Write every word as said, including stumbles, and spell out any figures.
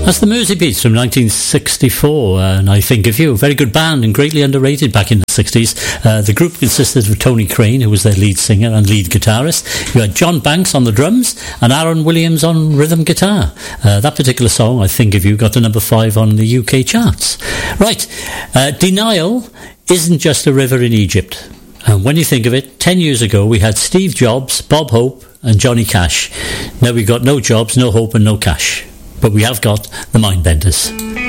That's the Mersey Beats from nineteen sixty-four, uh, and I Think of You. Very good band and greatly underrated back in the sixties. Uh, the group consisted of Tony Crane, who was their lead singer and lead guitarist. You had John Banks on the drums and Aaron Williams on rhythm guitar. Uh, that particular song, I Think of You, got to number five on the U K charts. Right, uh, Denial isn't just a river in Egypt. And when you think of it, ten years ago we had Steve Jobs, Bob Hope and Johnny Cash. Now we've got no Jobs, no Hope and no Cash. But we have got the Mindbenders.